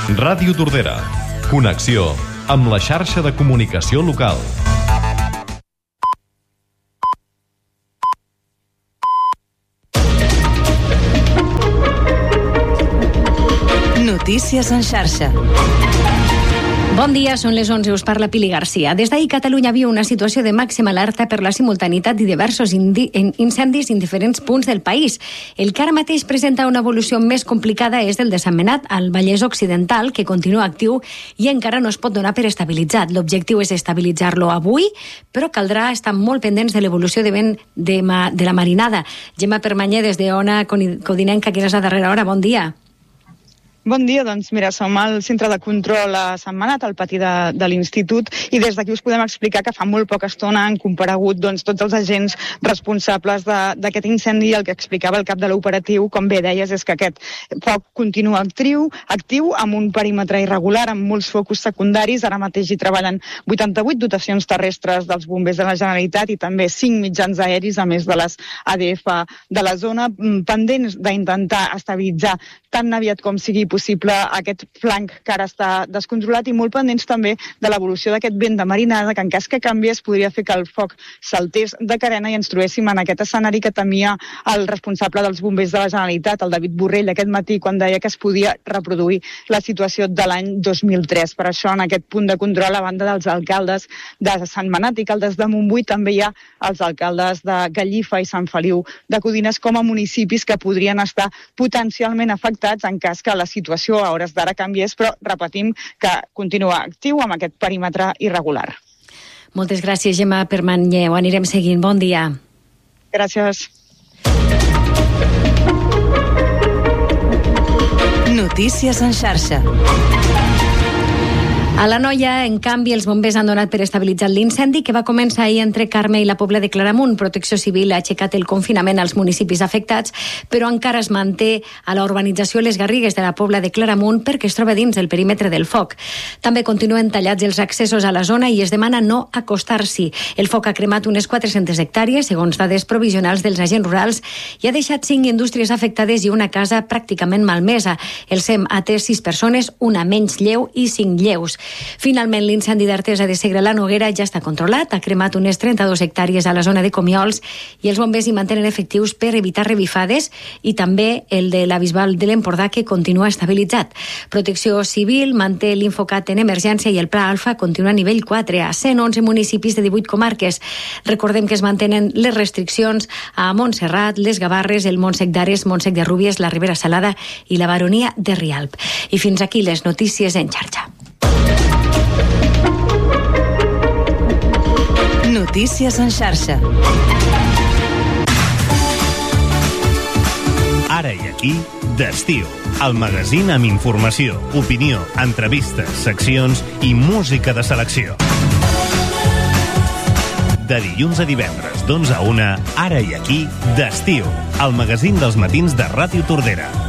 Ràdio Tordera. Connexió amb la xarxa de comunicació local. Notícies en xarxa. Bon dia, són les 11, us parla Pili Garcia. Des d'ahir Catalunya viu una situació de màxima alerta per la simultaneïtat de diversos incendis en diferents punts del país. El que ara mateix presenta una evolució més complicada és el de Sant Menat, al Vallès Occidental, que continua actiu i encara no es pot donar per estabilitzat. L'objectiu és estabilitzar-lo avui, però caldrà estar molt pendents de l'evolució de vent de la marinada. Gemma Permanyer, des d'Ona Codinenca, que és a darrera hora. Bon dia. Bon dia, doncs mira, som al centre de control a Sant Menat, al pati de l'Institut, i des d'aquí us podem explicar que fa molt poca estona han comparegut tots els agents responsables d'aquest incendi. El que explicava el cap de l'operatiu, com bé deies, és que aquest foc continua actiu amb un perímetre irregular, amb molts focus secundaris. Ara mateix hi treballen 88 dotacions terrestres dels bombers de la Generalitat i també 5 mitjans aeris, a més de les ADF de la zona, pendents d'intentar estabilitzar tan aviat com sigui possible aquest flanc que ara està descontrolat, i molt pendents també de l'evolució d'aquest vent de marinada, que en cas que canviés podria fer que el foc saltés de carena i ens trobéssim en aquest escenari que temia el responsable dels bombers de la Generalitat, el David Borrell, aquest matí, quan deia que es podia reproduir la situació de l'any 2003. Per això, en aquest punt de control, a banda dels alcaldes de Sant Menat i Caldes de Montbui, també hi ha els alcaldes de Gallifa i Sant Feliu de Codines com a municipis que podrien estar potencialment afectats en cas que la situació a hores d'ara canviés, però repetim que continua actiu amb aquest perímetre irregular. Moltes gràcies, Gemma Permanyer. Ho anirem seguint. Bon dia. Gràcies. Notícies en xarxa. A la Noia, en canvi, els bombers han donat per estabilitzat l'incendi que va començar ahir entre Carme i la Pobla de Claramunt. Protecció Civil ha aixecat el confinament als municipis afectats, però encara es manté a la urbanització Les Garrigues de la Pobla de Claramunt perquè es troba dins del perímetre del foc. També continuen tallats els accessos a la zona i es demana no acostar-s'hi. El foc ha cremat unes 400 hectàrees, segons dades provisionals dels agents rurals, i ha deixat 5 indústries afectades i una casa pràcticament malmesa. El SEM ha atès 6 persones, una menys lleu i 5 lleus. Finalment, l'incendi d'Artesa de Segre la Noguera ja està controlat, ha cremat unes 32 hectàrees a la zona de Comiols i els bombers hi mantenen efectius per evitar revifades, i també el de la Bisbal de l'Empordà, que continua estabilitzat. Protecció Civil manté l'Infocat en emergència i el Pla Alfa continua a nivell 4 a 111 municipis de 18 comarques. Recordem que es mantenen les restriccions a Montserrat, les Gavarres, el Montsec d'Ares, Montsec de Rúbies, la Ribera Salada i la Baronia de Rialb. I fins aquí les notícies en xarxa. Notícies en xarxa. Ara i aquí, d'estiu. El magazín amb informació, opinió, entrevistes, seccions i música de selecció. De dilluns a divendres, d'11 a 1, Ara i aquí, d'estiu. El magazín dels matins de Ràdio Tordera.